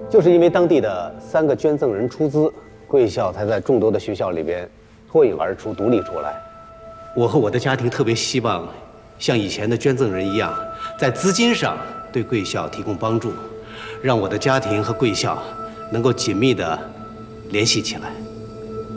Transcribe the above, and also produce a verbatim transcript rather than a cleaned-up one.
就是因为当地的三个捐赠人出资，贵校才在众多的学校里边脱颖而出，独立出来。我和我的家庭特别希望，像以前的捐赠人一样，在资金上对贵校提供帮助，让我的家庭和贵校能够紧密地联系起来。